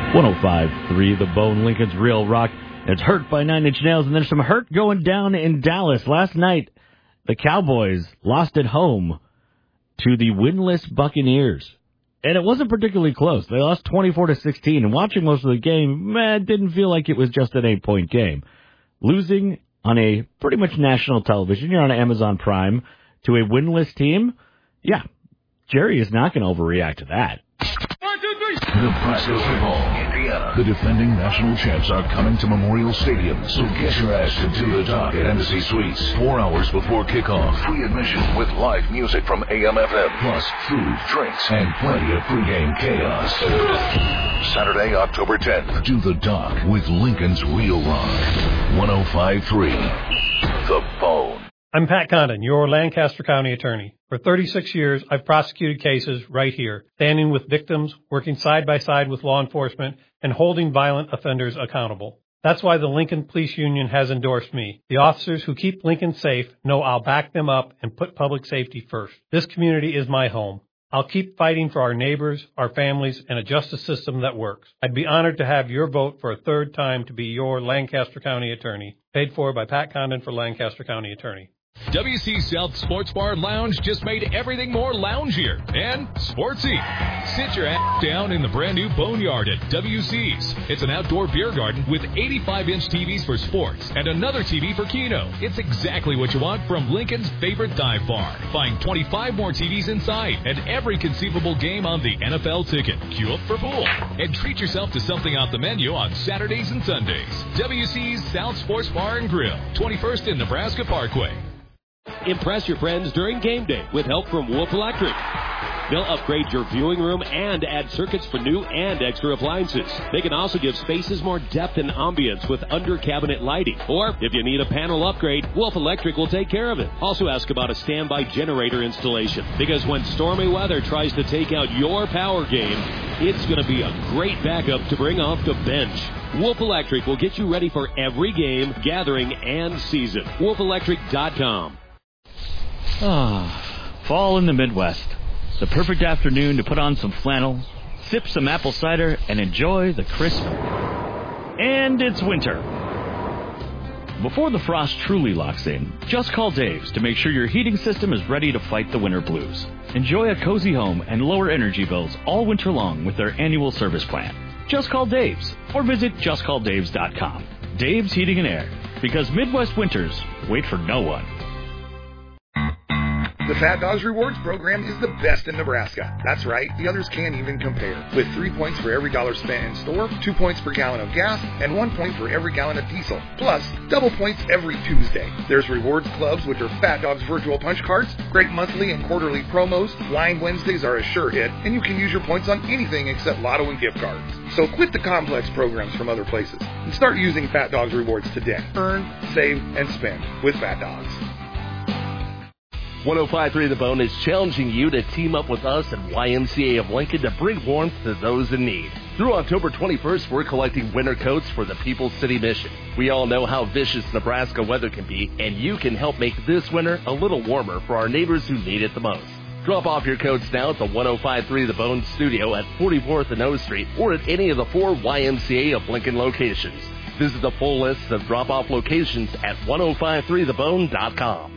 105.3 The Bone, Lincoln's Real Rock. It's Hurt by Nine Inch Nails, and there's some hurt going down in Dallas. Last night, the Cowboys lost at home to the winless Buccaneers. And it wasn't particularly close. They lost 24-16, and watching most of the game, it didn't feel like it was just an 8-point game. Losing on a pretty much national television, you're on Amazon Prime, to a winless team, yeah, Jerry is not going to overreact to that. Nebraska football, Indiana. The defending national champs are coming to Memorial Stadium, so get your ass to the dock at Embassy Suites. 4 hours before kickoff. Free admission with live music from AM/FM, plus food, drinks, and plenty of pregame chaos. Saturday, October 10th. Do the dock with Lincoln's Real Rock. 105.3 The Bone. I'm Pat Condon, your Lancaster County attorney. For 36 years, I've prosecuted cases right here, standing with victims, working side by side with law enforcement, and holding violent offenders accountable. That's why the Lincoln Police Union has endorsed me. The officers who keep Lincoln safe know I'll back them up and put public safety first. This community is my home. I'll keep fighting for our neighbors, our families, and a justice system that works. I'd be honored to have your vote for a third time to be your Lancaster County attorney. Paid for by Pat Condon for Lancaster County Attorney. WC South Sports Bar and Lounge just made everything more loungier and sportsy. Sit your ass down in the brand new Boneyard at WC's. It's an outdoor beer garden with 85-inch TVs for sports and another TV for Keno. It's exactly what you want from Lincoln's favorite dive bar. Find 25 more TVs inside and every conceivable game on the NFL ticket. Queue up for pool and treat yourself to something off the menu on Saturdays and Sundays. WC's South Sports Bar and Grill, 21st and Nebraska Parkway. Impress your friends during game day with help from Wolf Electric. They'll upgrade your viewing room and add circuits for new and extra appliances. They can also give spaces more depth and ambience with under-cabinet lighting. Or, if you need a panel upgrade, Wolf Electric will take care of it. Also ask about a standby generator installation, because when stormy weather tries to take out your power game, it's going to be a great backup to bring off the bench. Wolf Electric will get you ready for every game, gathering, and season. WolfElectric.com. Fall in the Midwest. The perfect afternoon to put on some flannel, sip some apple cider, and enjoy the crisp. And it's winter. Before the frost truly locks in, just call Dave's to make sure your heating system is ready to fight the winter blues. Enjoy a cozy home and lower energy bills all winter long with their annual service plan. Just call Dave's or visit justcalldaves.com. Dave's Heating and Air, because Midwest winters wait for no one. The Fat Dogs Rewards program is the best in Nebraska. That's right, the others can't even compare. With 3 points for every dollar spent in store, 2 points per gallon of gas, and 1 point for every gallon of diesel. Plus, double points every Tuesday. There's rewards clubs, which are Fat Dogs virtual punch cards, great monthly and quarterly promos, Line Wednesdays are a sure hit, and you can use your points on anything except lotto and gift cards. So quit the complex programs from other places and start using Fat Dogs Rewards today. Earn, save, and spend with Fat Dogs. 105.3 The Bone is challenging you to team up with us at YMCA of Lincoln to bring warmth to those in need. Through October 21st, we're collecting winter coats for the People's City Mission. We all know how vicious Nebraska weather can be, and you can help make this winter a little warmer for our neighbors who need it the most. Drop off your coats now at the 105.3 The Bone studio at 44th and O Street or at any of the 4 YMCA of Lincoln locations. Visit the full list of drop-off locations at 105.3thebone.com.